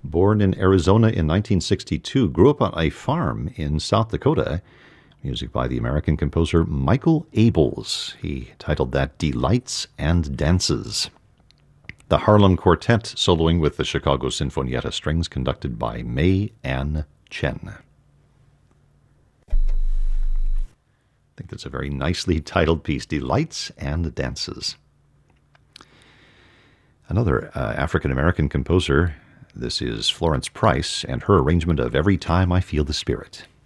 Born in Arizona in 1962, grew up on a farm in South Dakota. Music by the American composer Michael Abels. He titled that Delights and Dances. The Harlem Quartet soloing with the Chicago Sinfonietta Strings, conducted by May Ann Chen. I think that's a very nicely titled piece, Delights and Dances. Another African-American composer, this is Florence Price, and her arrangement of Every Time I Feel the Spirit.